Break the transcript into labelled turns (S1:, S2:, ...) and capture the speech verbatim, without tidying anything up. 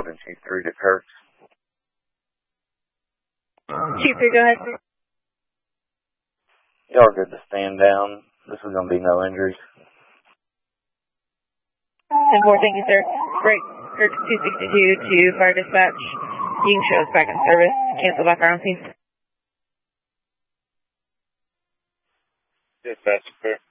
S1: seven two three to Kirk.
S2: two three, go ahead, sir.
S1: Y'all are good to stand down. This is going to be no injuries.
S2: ten four, thank you, sir. Great. Kirk two sixty-two to fire dispatch. You can show us back in service. Cancel background, please.
S1: Dispatch, sir.